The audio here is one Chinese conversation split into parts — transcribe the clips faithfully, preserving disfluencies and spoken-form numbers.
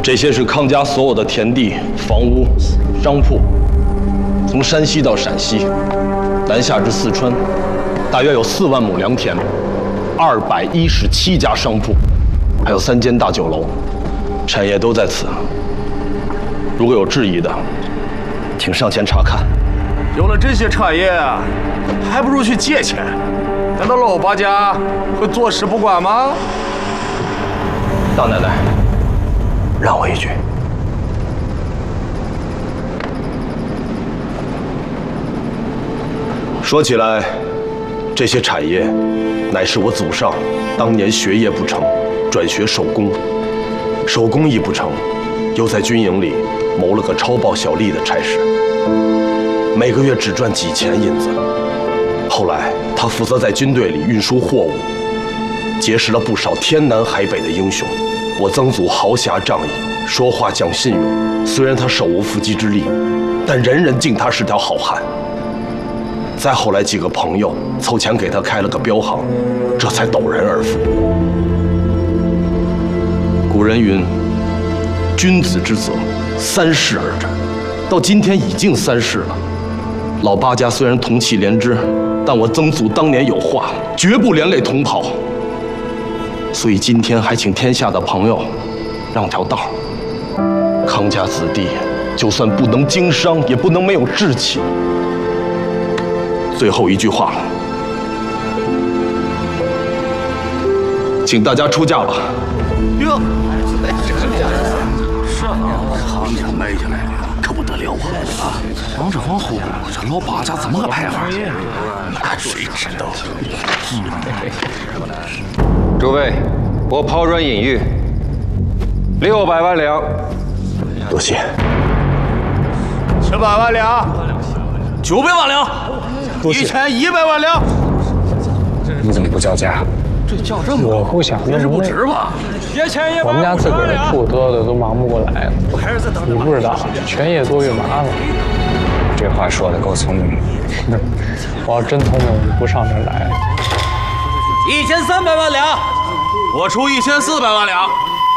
这些是康家所有的田地、房屋、商铺，从山西到陕西，南下至四川，大约有四万亩良田，二百一十七家商铺，还有三间大酒楼，产业都在此。如果有质疑的，请上前查看。 有了这些产业，还不如去借钱。难道老八家会坐视不管吗？ 大奶奶，让我一句。说起来，这些产业乃是我祖上当年学业不成，转学手工，手工艺不成，又在军营里谋了个超报小吏的差事，每个月只赚几钱银子。后来他负责在军队里运输货物，结识了不少天南海北的英雄。我曾祖豪侠仗义，说话讲信用。虽然他手无缚鸡之力，但人人敬他是条好汉。再后来，几个朋友凑钱给他开了个镖行，这才陡然而富。古人云：“君子之泽，三世而斩。”到今天已经三世了。老八家虽然同气连枝，但我曾祖当年有话，绝不连累同袍。所以今天还请天下的朋友让条道。康家子弟就算不能经商，也不能没有志气。最后一句话了，请大家出嫁吧。 哟，是啊，行家卖下来了，可不得了啊！啊，王这往后，这老八家怎么个排法？那谁知道？ 诸位，我抛砖引玉，六百万两。 多谢。 七百万两，九百万两，一千一百万两。 你怎么不叫价？ 这叫这么？ 我不想那也是不值吧？ 我们家自个儿的铺得的都忙不过来了。你不知道，全业多越麻烦。这话说的够聪明。我要真聪明，我就不上这儿来了。 一千三百万两，我出一千四百万两。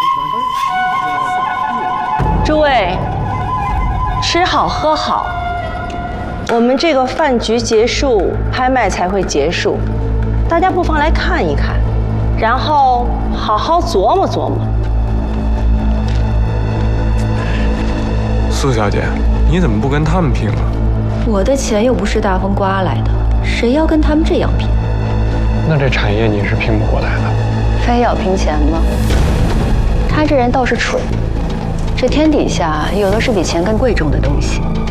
诸位，吃好喝好，我们这个饭局结束，拍卖才会结束。大家不妨来看一看，然后好好琢磨琢磨。 苏小姐，你怎么不跟他们拼了？ 我的钱又不是大风刮来的，谁要跟他们这样拼？ 那这产业你是拼不过来的。 非要拼钱吗？他这人倒是蠢，这天底下有的是比钱更贵重的东西。